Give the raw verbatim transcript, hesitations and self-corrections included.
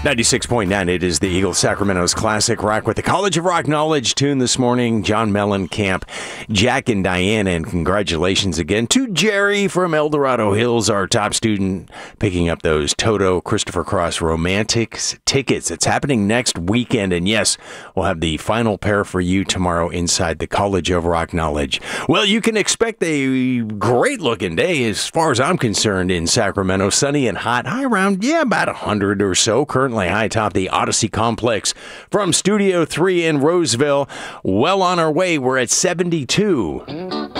ninety-six point nine, it is the Eagle Sacramento's Classic Rock with the College of Rock Knowledge tune this morning. John Mellencamp, Jack and Diane, and congratulations again to Jerry from El Dorado Hills, our top student, picking up those Toto Christopher Cross Romantics tickets. It's happening next weekend, and yes, we'll have the final pair for you tomorrow inside the College of Rock Knowledge. Well, you can expect a great-looking day as far as I'm concerned in Sacramento. Sunny and hot, high around, yeah, about one hundred or so. Currently high atop the Odyssey Complex from Studio three in Roseville. Well on our way, we're at seventy-two.